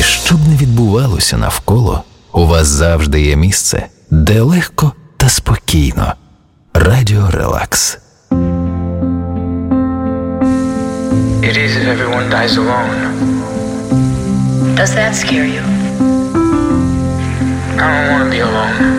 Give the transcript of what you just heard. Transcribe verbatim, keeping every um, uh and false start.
що б не відбувалося навколо, у вас завжди є місце, де легко та спокійно. Радіо Релакс. It is if everyone dies alone. Does that scare you? I don't want to be alone.